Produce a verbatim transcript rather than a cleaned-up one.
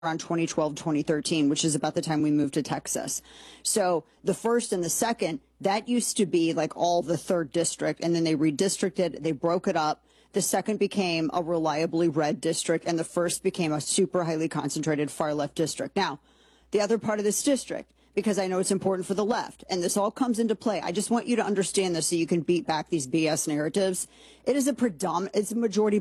around twenty twelve, twenty thirteen, which is about the time we moved to Texas. So the first and the second, that used to be like all the third district, and then they redistricted, they broke it up. The second became a reliably red district, and the first became a super highly concentrated far left district. Now, the other part of this district, because I know it's important for the left, and this all comes into play. I just want you to understand this so you can beat back these B S narratives. It is a predominant, it's a majority